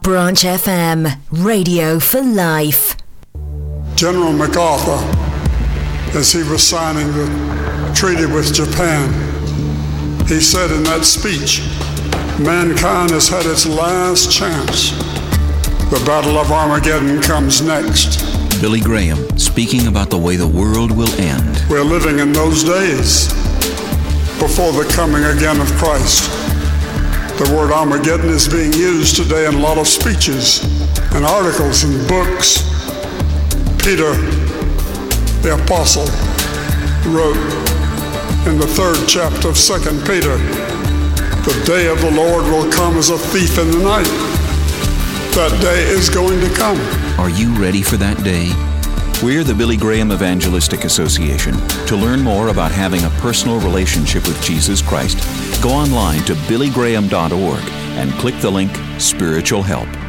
Branch FM, radio for life. General MacArthur, as he was signing the treaty with Japan, he said in that speech, mankind has had its last chance. The Battle of Armageddon comes next. Billy Graham speaking about the way the world will end. We're living in those days before the coming again of Christ. The word Armageddon is being used today in a lot of speeches and articles and books. Peter, the apostle, wrote in the 3rd chapter of 2 Peter, the day of the Lord will come as a thief in the night. That day is going to come. Are you ready for that day? We're the Billy Graham Evangelistic Association. To learn more about having a personal relationship with Jesus Christ, go online to billygraham.org and click the link Spiritual Help.